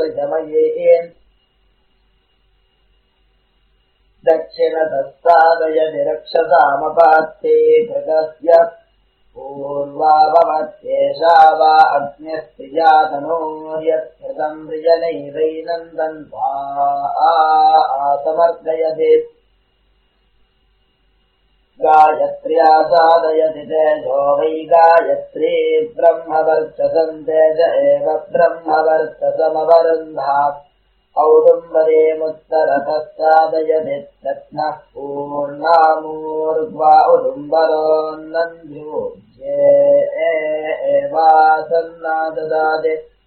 शमयेन् दक्षिणतस्तादयति रक्षसामपात्ते घृतस्य पूर्वावमत्येषा वा अग्न्यस्त्रियातनोर्यत्कृतम् प्रियनैवैनन्दन्वा समर्दयते गायत्र्या सादयति तेजो वै गायत्री ब्रह्मवर्चसम् तेज एव ब्रह्मवर्चसमवरुन्धात् औदुम्बरेमुत्तरतः सादयति रत्नः पूर्णामूर्ध्वा उदुम्बरोन्नन्ध्योज्ये एवासन्ना ददाति